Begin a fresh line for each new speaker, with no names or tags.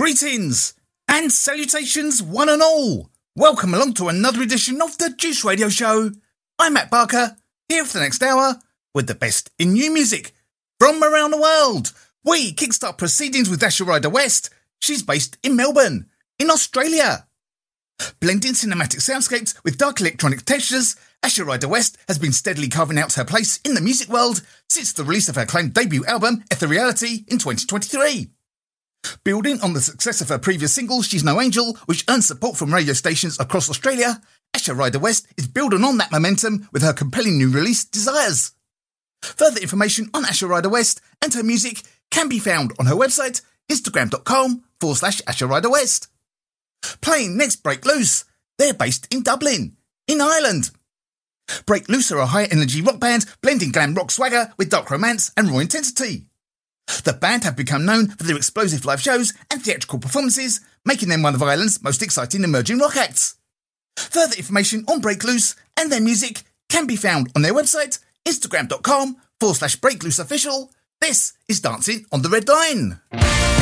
Greetings and salutations one and all. Welcome along to another edition of the Juice Radio Show. I'm Matt Barker, here for the next hour with the best in new music from around the world. We kickstart proceedings with Asha Ryder West. She's based in Melbourne, in Australia. Blending cinematic soundscapes with dark electronic textures, Asha Ryder West has been steadily carving out her place in the music world since the release of her acclaimed debut album, Ethereality, in 2023. Building on the success of her previous single, She's No Angel, which earned support from radio stations across Australia, Asha Ryder West is building on that momentum with her compelling new release, Desires. Further information on Asha Ryder West and her music can be found on her website, instagram.com/Asha Ryder West. Playing next, Break Loose. They're based in Dublin, in Ireland. Break Loose are a high-energy rock band blending glam rock swagger with dark romance and raw intensity. The band have become known for their explosive live shows and theatrical performances, making them one of Ireland's most exciting emerging rock acts. Further information on Break Loose and their music can be found on their website, instagram.com/BreakLooseOfficial. This is Dancing on the Red Line.